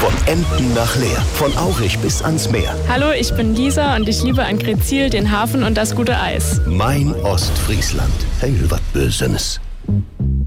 Von Emden nach Leer, von Aurich bis ans Meer. Hallo, ich bin Lisa und ich liebe an Gretzil den Hafen und das gute Eis. Mein Ostfriesland. Hey, was Bösenes.